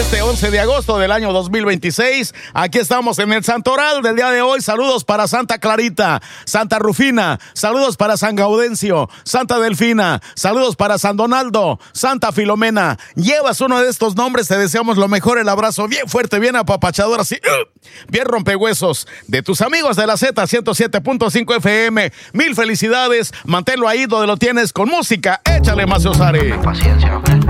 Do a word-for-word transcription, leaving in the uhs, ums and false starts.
este once de agosto del año dos mil veintiséis. Aquí estamos en el Santoral del día de hoy. Saludos para Santa Clarita, Santa Rufina, saludos para San Gaudencio, Santa Delfina, saludos para San Donaldo, Santa Filomena. Llevas uno de estos nombres, te deseamos lo mejor, el abrazo bien fuerte, bien apapachador, así, bien rompehuesos, de tus amigos de la Z ciento siete punto cinco F M. Mil felicidades, manténlo ahí donde lo tienes con música. Échale, Macio Sari. Paciencia, ¿ok?